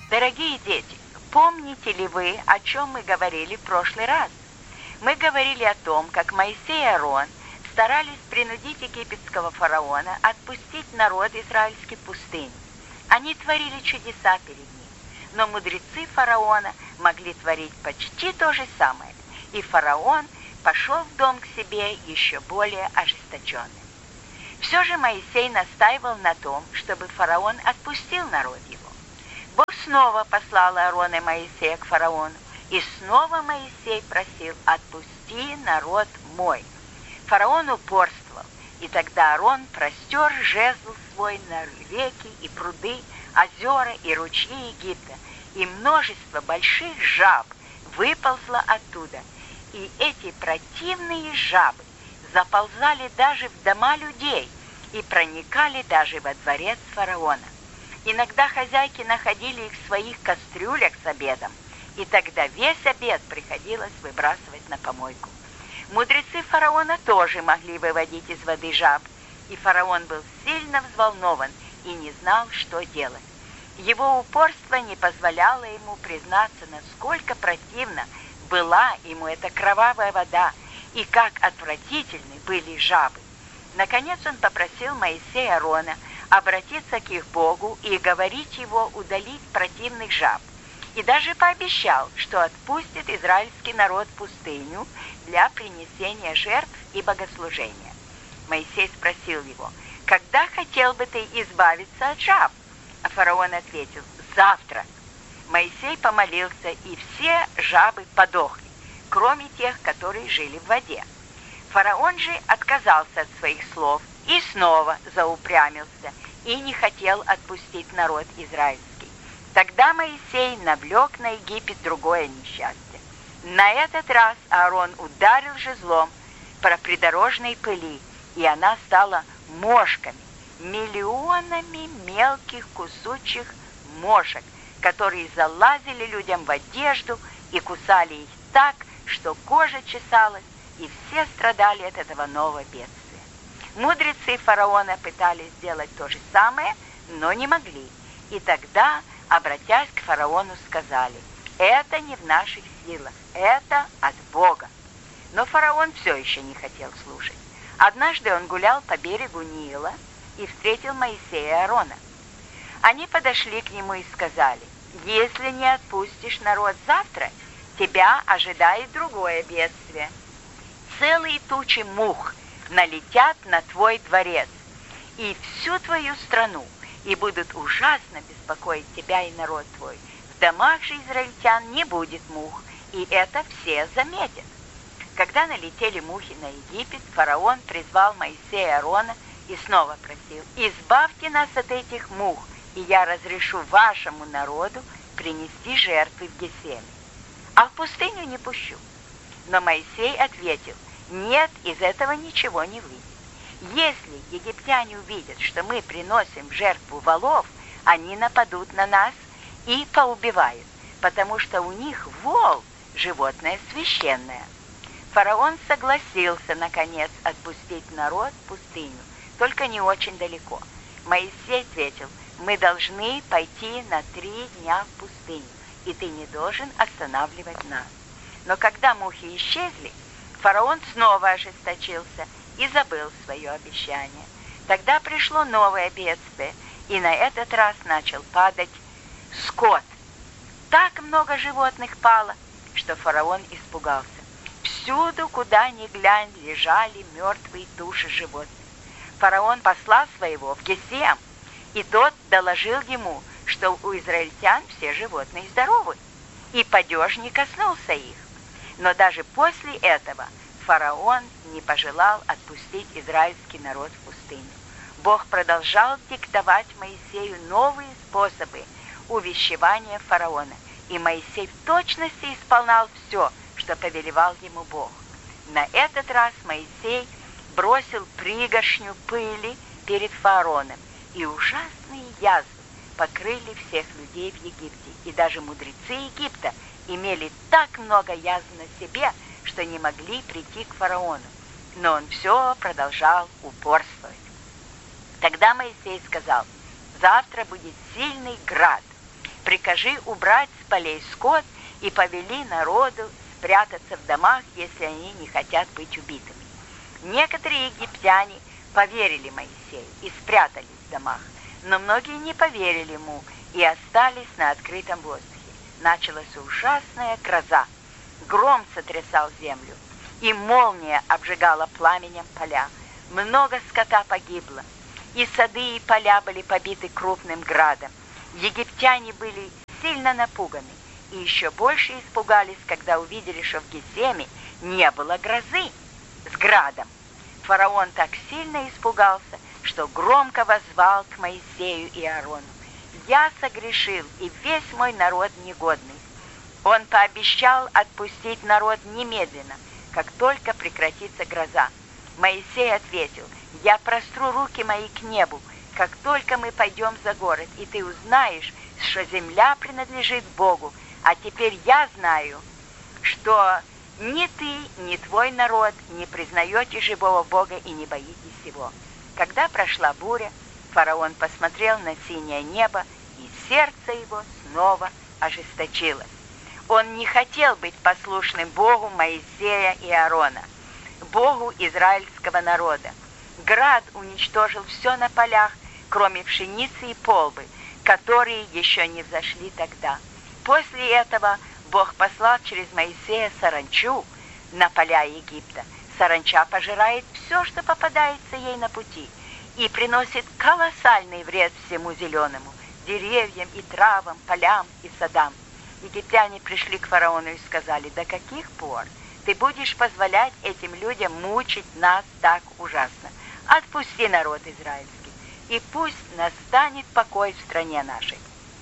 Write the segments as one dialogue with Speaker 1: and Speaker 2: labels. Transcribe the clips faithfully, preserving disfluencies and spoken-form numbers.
Speaker 1: Дорогие дети, помните ли вы, о чем мы говорили в прошлый раз? Мы говорили о том, как Моисей и Аарон старались принудить египетского фараона отпустить народ израильский в пустыню. Они творили чудеса перед ним, но мудрецы фараона могли творить почти то же самое, и фараон пошел в дом к себе еще более ожесточенным. Все же Моисей настаивал на том, чтобы фараон отпустил народ его. Бог снова послал Аарона и Моисея к фараону, и снова Моисей просил: «Отпусти народ мой». Фараон упорствовал, и тогда Аарон простер жезл свой на реки и пруды, озера и ручьи Египта, и множество больших жаб выползло оттуда, и эти противные жабы заползали даже в дома людей и проникали даже во дворец фараона. Иногда хозяйки находили их в своих кастрюлях с обедом, и тогда весь обед приходилось выбрасывать на помойку. Мудрецы фараона тоже могли выводить из воды жаб, и фараон был сильно взволнован и не знал, что делать. Его упорство не позволяло ему признаться, насколько противна была ему эта кровавая вода, и как отвратительны были жабы. Наконец он попросил Моисея и Аарона обратиться к их Богу и говорить его удалить противных жаб, и даже пообещал, что отпустит израильский народ в пустыню для принесения жертв и богослужения. Моисей спросил его: «Когда хотел бы ты избавиться от жаб?» А фараон ответил: «Завтра». Моисей помолился, и все жабы подохли, кроме тех, которые жили в воде. Фараон же отказался от своих слов и снова заупрямился и не хотел отпустить народ израильский. Тогда Моисей навлек на Египет другое несчастье. На этот раз Аарон ударил жезлом по придорожной пыли, и она стала мошками, миллионами мелких кусочек мошек, которые залазили людям в одежду и кусали их так, что кожа чесалась, и все страдали от этого нового бедствия. Мудрецы фараона пытались сделать то же самое, но не могли. И тогда, обратясь к фараону, сказали: «Это не в наших силах, это от Бога». Но фараон все еще не хотел слушать. Однажды он гулял по берегу Нила и встретил Моисея и Аарона. Они подошли к нему и сказали: «Если не отпустишь народ завтра, тебя ожидает другое бедствие. Целые тучи мух налетят на твой дворец и всю твою страну, и будут ужасно беспокоить тебя и народ твой. В домах же израильтян не будет мух, и это все заметят». Когда налетели мухи на Египет, фараон призвал Моисея и Аарона и снова просил: «Избавьте нас от этих мух, и я разрешу вашему народу принести жертвы в Гесеме, а в пустыню не пущу». Но Моисей ответил: «Нет, из этого ничего не выйдет. Если египтяне увидят, что мы приносим в жертву волов, они нападут на нас и поубивают, потому что у них вол – животное священное». Фараон согласился, наконец, отпустить народ в пустыню, только не очень далеко. Моисей ответил: «Мы должны пойти на три дня в пустыню, и ты не должен останавливать нас». Но когда мухи исчезли, фараон снова ожесточился и забыл свое обещание. Тогда пришло новое бедствие, и на этот раз начал падать скот. Так много животных пало, что фараон испугался. Всюду, куда ни глянь, лежали мертвые души животных. Фараон послал своего в Гесем, и тот доложил ему, что у израильтян все животные здоровы, и падеж не коснулся их. Но даже после этого фараон не пожелал отпустить израильский народ в пустыню. Бог продолжал диктовать Моисею новые способы увещевания фараона, и Моисей в точности исполнял все, что повелевал ему Бог. На этот раз Моисей бросил пригоршню пыли перед фараоном, и ужасные язвы покрыли всех людей в Египте, и даже мудрецы Египта имели так много язв на себе, что не могли прийти к фараону. Но он все продолжал упорствовать. Тогда Моисей сказал: «Завтра будет сильный град. прикажи убрать с полей скот и повели народу спрятаться в домах, если они не хотят быть убитыми. Некоторые египтяне поверили Моисею и спрятались в домах, но многие не поверили ему и остались на открытом воздухе. Началась ужасная гроза. Гром сотрясал землю, и молния обжигала пламенем поля. Много скота погибло, и сады и поля были побиты крупным градом. Египтяне были сильно напуганы и еще больше испугались, когда увидели, что в Гесеме не было грозы с градом. Фараон так сильно испугался, что громко воззвал к Моисею и Аарону: «Я согрешил, и весь мой народ негодный». Он пообещал отпустить народ немедленно, как только прекратится гроза. Моисей ответил: «Я простру руки мои к небу, как только мы пойдем за город, и ты узнаешь, что земля принадлежит Богу. А теперь я знаю, что ни ты, ни твой народ не признаете живого Бога и не боитесь его». Когда прошла буря, фараон посмотрел на синее небо, и сердце его снова ожесточилось. Он не хотел быть послушным Богу Моисея и Аарона, Богу израильского народа. Град уничтожил все на полях, кроме пшеницы и полбы, которые еще не взошли тогда. После этого Бог послал через Моисея саранчу на поля Египта. Саранча пожирает все, что попадается ей на пути, и приносит колоссальный вред всему зеленому, деревьям и травам, полям и садам. Египтяне пришли к фараону и сказали: «До каких пор ты будешь позволять этим людям мучить нас так ужасно? Отпусти народ израильский, и пусть настанет покой в стране нашей».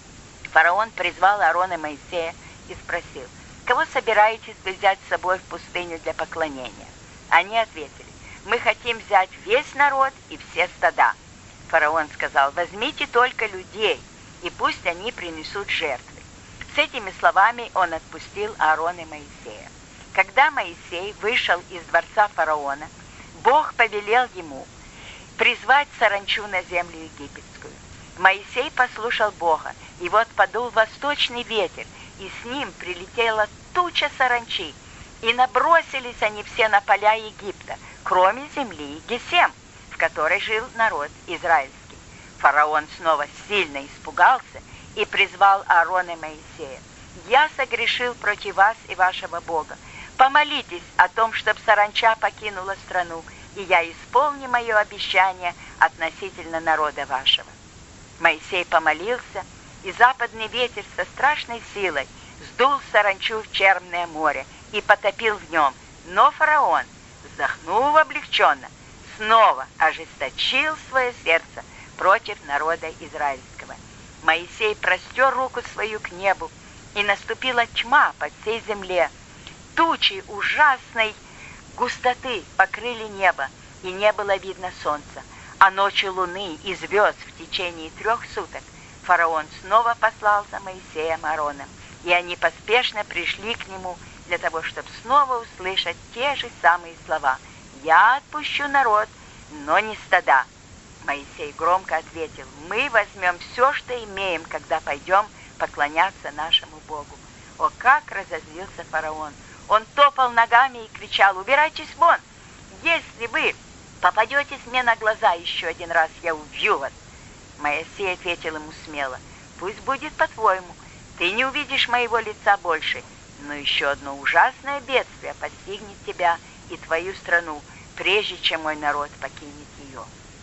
Speaker 1: Фараон призвал Аарона и Моисея и спросил: «Кого собираетесь вы взять с собой в пустыню для поклонения?» Они ответили: «Мы хотим взять весь народ и все стада». Фараон сказал: «Возьмите только людей, и пусть они принесут жертвы». С этими словами он отпустил Аарона и Моисея. Когда Моисей вышел из дворца фараона, Бог повелел ему призвать саранчу на землю египетскую. Моисей послушал Бога, и вот подул восточный ветер, и с ним прилетела туча саранчи, и набросились они все на поля Египта, кроме земли Гесем, в которой жил народ израильский. Фараон снова сильно испугался и призвал Аарона и Моисея: «Я согрешил против вас и вашего Бога. Помолитесь о том, чтобы саранча покинула страну, и я исполню мое обещание относительно народа вашего». Моисей помолился, и западный ветер со страшной силой сдул саранчу в Черное море и потопил в нем. Но фараон, вздохнув облегченно, снова ожесточил свое сердце против народа израильского. Моисей простер руку свою к небу, и наступила тьма по всей земле. Тучи ужасной густоты покрыли небо, и не было видно солнца, а ночью луны и звезд в течение трех суток. Фараон снова послал за Моисеем и Аароном, и они поспешно пришли к нему для того, чтобы снова услышать те же самые слова: «Я отпущу народ, но не стада». Моисей громко ответил: «Мы возьмем все, что имеем, когда пойдем поклоняться нашему Богу». О, как разозлился фараон! Он топал ногами и кричал: «Убирайтесь вон! Если вы попадетесь мне на глаза еще один раз, я убью вас». Моисей ответил ему смело: «Пусть будет по-твоему, ты не увидишь моего лица больше, но еще одно ужасное бедствие постигнет тебя и твою страну, прежде чем мой народ покинет ее».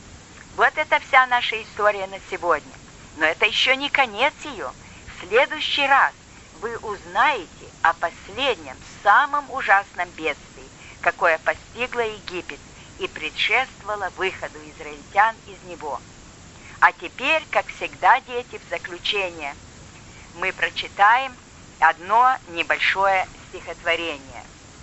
Speaker 1: Вот это вся наша история на сегодня. Но это еще не конец ее. В следующий раз вы узнаете о последнем, самом ужасном бедствии, какое постигло Египет и предшествовало выходу израильтян из него. А теперь, как всегда, дети, в заключение мы прочитаем одно небольшое стихотворение.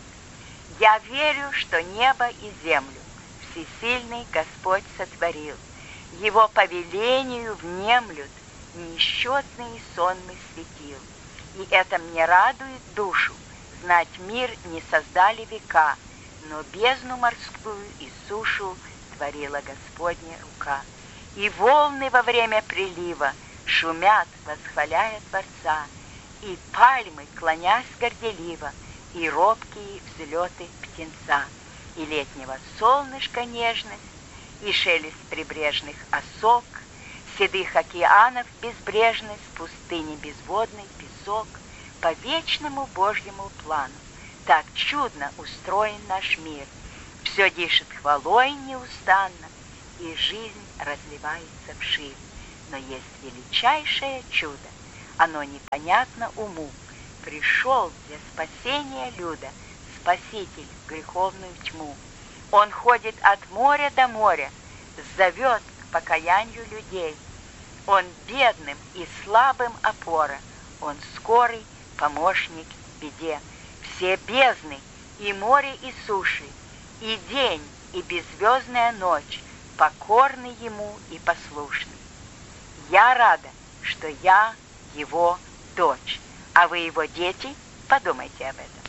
Speaker 1: «Я верю, что небо и землю всесильный Господь сотворил. Его повелению внемлют несчетные сонмы светил. И это мне радует душу, знать мир не создали века, но бездну морскую и сушу творила Господня рука. И волны во время прилива шумят, восхваляя Творца, и пальмы, клонясь горделиво, и робкие взлеты птенца, и летнего солнышка нежность, и шелест прибрежных осок, седых океанов безбрежность, пустыни безводный песок, по вечному Божьему плану. Так чудно устроен наш мир, все дышит хвалой неустанно, и жизнь разливается вширь. Но есть величайшее чудо, оно непонятно уму. Пришел для спасения люда Спаситель в греховную тьму. Он ходит от моря до моря, зовет к покаянию людей. Он бедным и слабым опора, он скорый помощник в беде. Все бездны, и море, и суши, и день, и беззвездная ночь покорны ему и послушны. Я рада, что я его дочь, а вы его дети, подумайте об этом.